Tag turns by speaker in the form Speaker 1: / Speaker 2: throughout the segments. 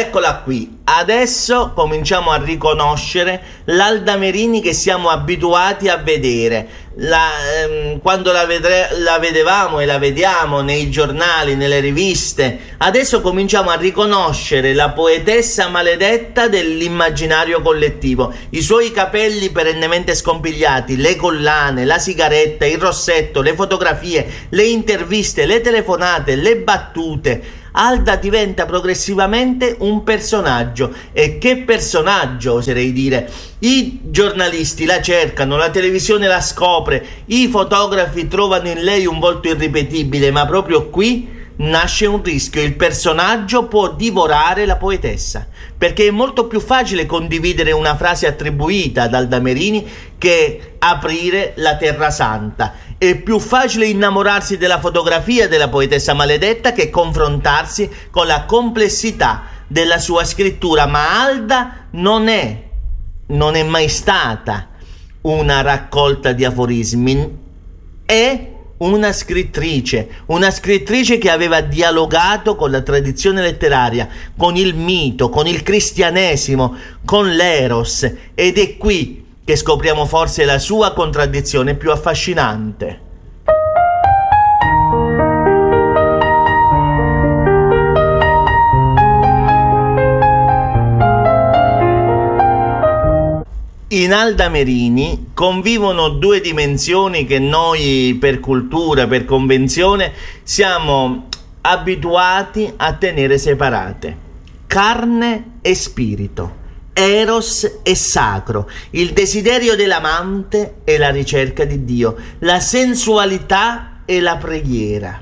Speaker 1: eccola qui. Adesso cominciamo a riconoscere l'Alda Merini che siamo abituati a vedere. Quando la vedevamo e la vediamo nei giornali, nelle riviste, adesso cominciamo a riconoscere la poetessa maledetta dell'immaginario collettivo. I suoi capelli perennemente scompigliati, le collane, la sigaretta, il rossetto, le fotografie, le interviste, le telefonate, le battute. Alda diventa progressivamente un personaggio. E che personaggio, oserei dire. I giornalisti la cercano, la televisione la scopre, i fotografi trovano in lei un volto irripetibile, ma proprio qui nasce un rischio. Il personaggio può divorare la poetessa, perché è molto più facile condividere una frase attribuita ad Alda Merini che aprire la Terra Santa. È più facile innamorarsi della fotografia della poetessa maledetta che confrontarsi con la complessità della sua scrittura. Ma Alda non è mai stata una raccolta di aforismi, è una scrittrice che aveva dialogato con la tradizione letteraria, con il mito, con il cristianesimo, con l'eros, ed è qui che scopriamo forse la sua contraddizione più affascinante. In Alda Merini convivono due dimensioni che noi per cultura, per convenzione, siamo abituati a tenere separate: carne e spirito, eros e sacro, il desiderio dell'amante e la ricerca di Dio, la sensualità e la preghiera.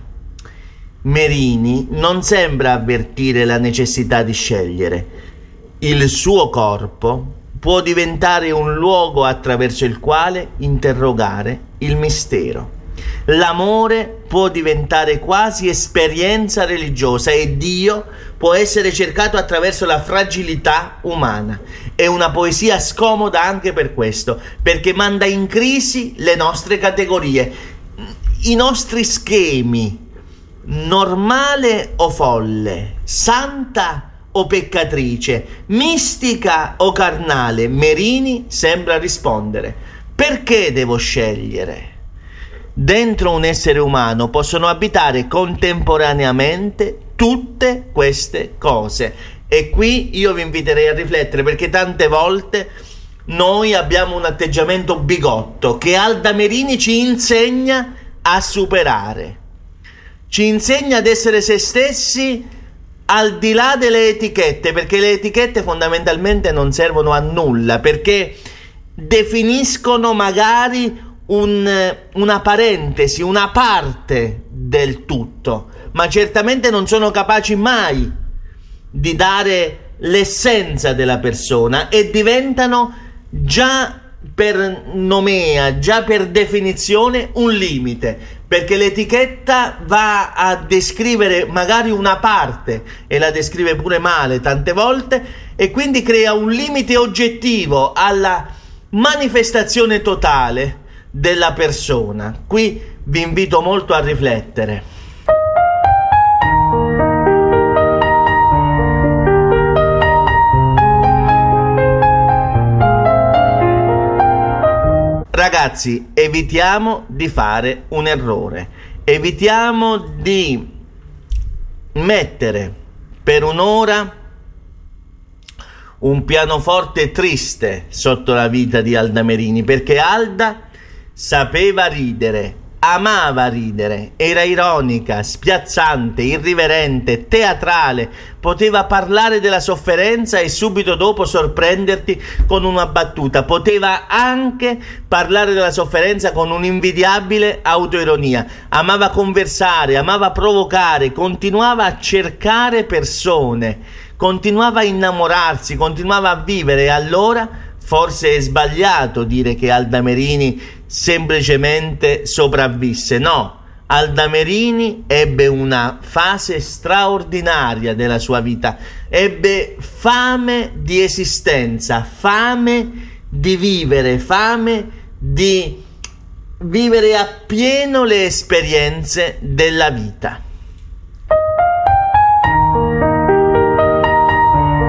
Speaker 1: Merini non sembra avvertire la necessità di scegliere. Il suo corpo può diventare un luogo attraverso il quale interrogare il mistero. L'amore può diventare quasi esperienza religiosa e Dio può essere cercato attraverso la fragilità umana. È una poesia scomoda anche per questo, perché manda in crisi le nostre categorie, i nostri schemi: normale o folle, santa o peccatrice, mistica o carnale. Merini sembra rispondere: perché devo scegliere? Dentro un essere umano possono abitare contemporaneamente tutte queste cose. E qui io vi inviterei a riflettere, perché tante volte noi abbiamo un atteggiamento bigotto che Alda Merini ci insegna a superare, ci insegna ad essere se stessi al di là delle etichette, perché le etichette fondamentalmente non servono a nulla, perché definiscono magari una parentesi, una parte del tutto, ma certamente non sono capaci mai di dare l'essenza della persona, e diventano già per nomea, già per definizione, un limite, perché l'etichetta va a descrivere magari una parte e la descrive pure male tante volte, e quindi crea un limite oggettivo alla manifestazione totale della persona. Qui vi invito molto a riflettere. Ragazzi, evitiamo di fare un errore, evitiamo di mettere per un'ora un pianoforte triste sotto la vita di Alda Merini, perché Alda sapeva ridere, amava ridere, era ironica, spiazzante, irriverente, teatrale, poteva parlare della sofferenza e subito dopo sorprenderti con una battuta, poteva anche parlare della sofferenza con un'invidiabile autoironia, amava conversare, amava provocare, continuava a cercare persone, continuava a innamorarsi, continuava a vivere. E allora forse è sbagliato dire che Alda Merini semplicemente sopravvisse. No, Alda Merini ebbe una fase straordinaria della sua vita, ebbe fame di esistenza, fame di vivere, fame di vivere appieno le esperienze della vita.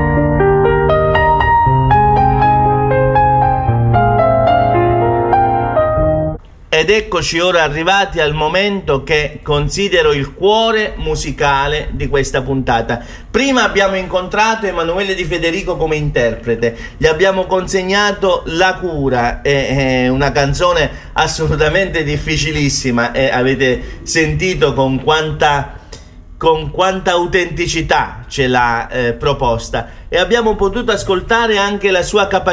Speaker 1: Ed eccoci ora arrivati al momento che considero il cuore musicale di questa puntata. Prima abbiamo incontrato Emanuele Di Federico come interprete, gli abbiamo consegnato La Cura, è una canzone assolutamente difficilissima e avete sentito con quanta autenticità ce l'ha proposta, e abbiamo potuto ascoltare anche la sua capacità